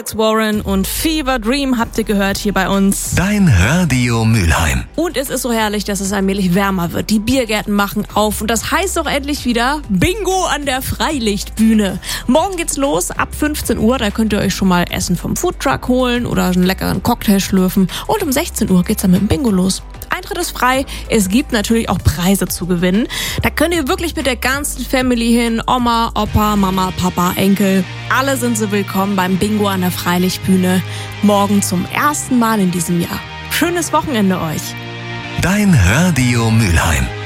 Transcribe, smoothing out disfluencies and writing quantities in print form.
Alex Warren und Fever Dream habt ihr gehört hier bei uns. Dein Radio Mülheim. Und es ist so herrlich, dass es allmählich wärmer wird. Die Biergärten machen auf und das heißt doch endlich wieder Bingo an der Freilichtbühne. Morgen geht's los ab 15 Uhr. Da könnt ihr euch schon mal Essen vom Foodtruck holen oder einen leckeren Cocktail schlürfen. Und um 16 Uhr geht's dann mit dem Bingo los. Eintritt ist frei. Es gibt natürlich auch Preise zu gewinnen. Da könnt ihr wirklich mit der ganzen Family hin. Oma, Opa, Mama, Papa, Enkel. Alle sind so willkommen beim Bingo an der Freilichtbühne. Morgen zum ersten Mal in diesem Jahr. Schönes Wochenende euch. Dein Radio Mülheim.